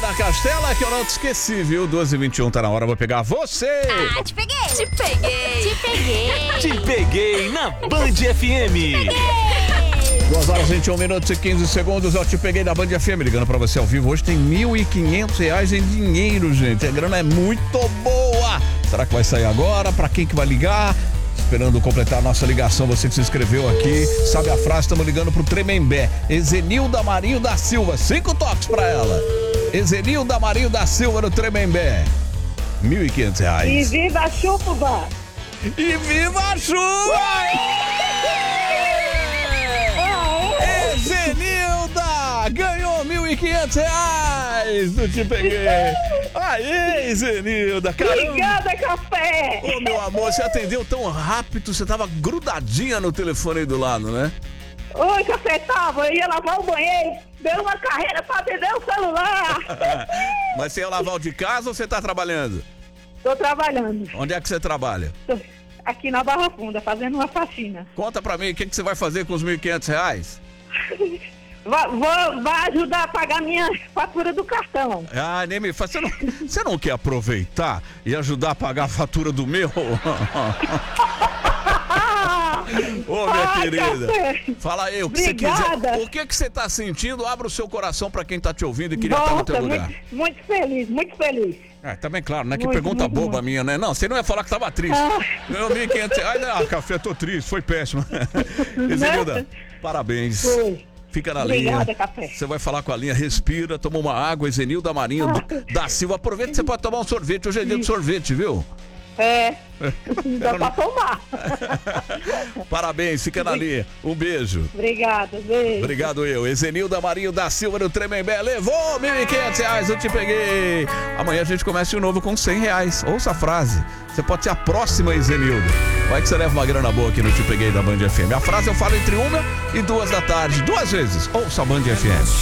da Castela, que eu não te esqueci, viu? 12h21, tá na hora, vou pegar você. Ah, te peguei. Te peguei. Te peguei. Te peguei na Band FM. 2h21 e 15 segundos, eu te peguei da Band FM, ligando pra você ao vivo. Hoje tem R$1.500 em dinheiro, gente. A grana é muito boa. Será que vai sair agora? Pra quem que vai ligar? Esperando completar a nossa ligação, você que se inscreveu aqui, sabe a frase, estamos ligando pro Tremembé. Ezenilda Marinho da Silva, 5 toques pra ela. Ezenilda Marinho da Silva no Tremembé. R$1.500. E viva a chuva! E viva a chuva! Ezenilda ganhou R$1.500 do Te Peguei. Aê, Ezenilda, caramba. Obrigada, café! Ô, meu amor, você atendeu tão rápido, você tava grudadinha no telefone aí do lado, né? Oi, café, tava, eu ia lavar o banheiro, deu uma carreira pra atender o celular. Mas você ia lavar o de casa ou você tá trabalhando? Tô trabalhando. Onde é que você trabalha? Tô aqui na Barra Funda, fazendo uma faxina. Conta pra mim, o que você vai fazer com os R$1.500? Vai ajudar a pagar minha fatura do cartão. Ah, nem me faz. Você não quer aproveitar e ajudar a pagar a fatura do meu? Ô, minha querida, café. fala aí o que Obrigada. você quiser. O que você tá sentindo? Abra o seu coração pra quem tá te ouvindo e queria estar no teu lugar. Muito feliz, muito feliz. Tá bem claro, né? Que Muito, pergunta muito, boba muito. minha, né? Não, você não ia falar que tava triste. Ganhou R$1.500. Café, tô triste, foi péssimo. Ezenilda, parabéns. Foi. Fica na Obrigada, linha. café. Você vai falar com a linha, respira, toma uma água, Ezenilda Marinho da Silva. Aproveita que você pode tomar um sorvete. Hoje é dia de sorvete, viu? Dá pra tomar. Parabéns, fica na linha. Um beijo. Obrigada, beijo. Obrigado eu. Ezenilda Marinho da Silva do Tremembé levou R$1.500, eu te peguei. Amanhã a gente começa de novo com R$100. Ouça a frase. Você pode ser a próxima Ezenilda. Vai que você leva uma grana boa aqui no Te Peguei da Band FM. A frase eu falo entre 1 e 2 da tarde. 2 vezes. Ouça a Band FM.